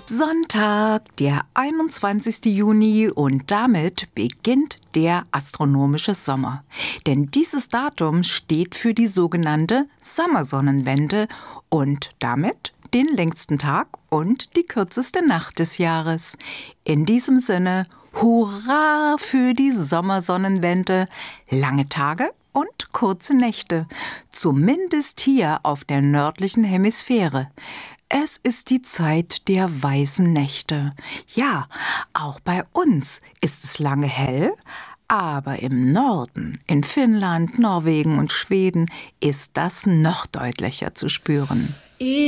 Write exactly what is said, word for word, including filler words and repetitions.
Sonntag, der einundzwanzigste Juni, und damit beginnt der astronomische Sommer. Denn dieses Datum steht für die sogenannte Sommersonnenwende und damit den längsten Tag und die kürzeste Nacht des Jahres. In diesem Sinne, hurra für die Sommersonnenwende! Lange Tage und kurze Nächte, zumindest hier auf der nördlichen Hemisphäre. Es ist die Zeit der weißen Nächte. Ja, auch bei uns ist es lange hell, aber im Norden, in Finnland, Norwegen und Schweden, ist das noch deutlicher zu spüren.